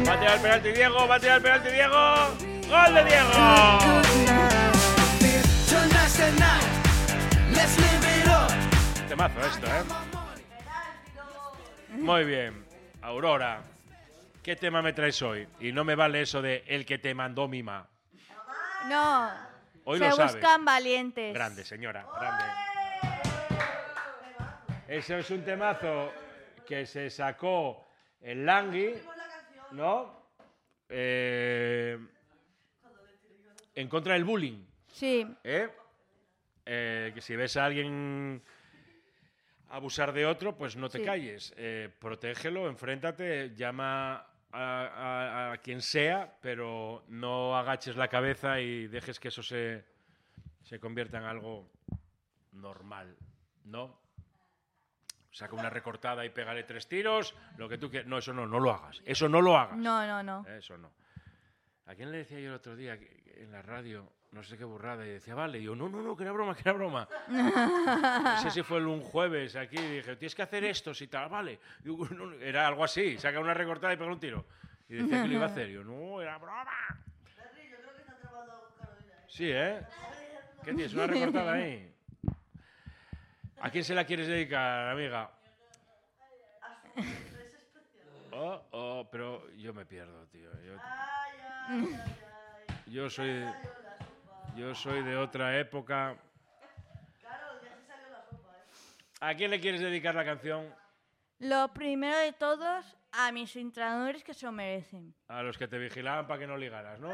Va a tirar el penalti Diego, va a tirar el penalti Diego. ¡Gol de Diego! Temazo esto, ¿eh? Muy bien. Aurora, ¿qué tema me traes hoy? Y no me vale eso de el que te mandó Mima. No. Hoy se lo sabes. buscan valientes. Grande, señora, grande. Eso es un temazo que se sacó el Langui, ¿no? En contra del bullying. Sí. Que si ves a alguien abusar de otro, pues no te Sí. calles. Protégelo, enfréntate, llama a quien sea, pero no agaches la cabeza y dejes que eso se convierta en algo normal, ¿no? Saca una recortada y pégale 3 tiros, lo que tú quieras. No, eso no lo hagas. Eso no lo hagas. No. Eso no. ¿A quién le decía yo el otro día en la radio? No sé qué burrada. Y decía, vale. Y yo, no, que era broma. No sé si fue un jueves aquí. Y dije, tienes que hacer esto, si tal, vale. Y yo, no, era algo así. Saca una recortada y pega un tiro. Y decía que lo iba a hacer. Y yo, no, era broma. Yo creo que está trabajando con Carolina. Sí, ¿eh? ¿Qué tienes? ¿Una recortada ahí? ¿A quién se la quieres dedicar, amiga? Pero yo me pierdo, tío. Yo soy de otra época. Claro, ya se salió la sopa, ¿A quién le quieres dedicar la canción? Lo primero de todos, a mis entrenadores que se lo merecen. A los que te vigilaban para que no ligaras, ¿no?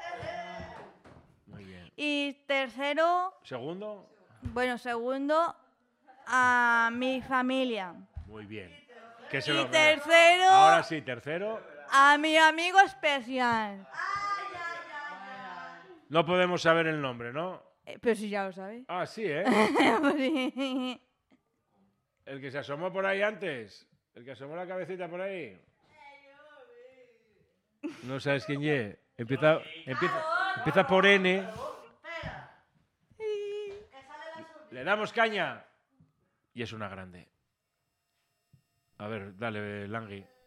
Muy bien. Y tercero, ¿Segundo? segundo, a mi familia. Muy bien. Que se Y lo- tercero, Ahora sí, tercero. a mi amigo especial. No podemos saber el nombre, ¿no? Pero si ya lo sabes. Ah, sí, ¿eh? Pues sí. El que se asomó por ahí antes. El que asomó la cabecita por ahí. No sabes quién es. Empieza por N. Le damos caña. Y es una grande. A ver, dale, Langui.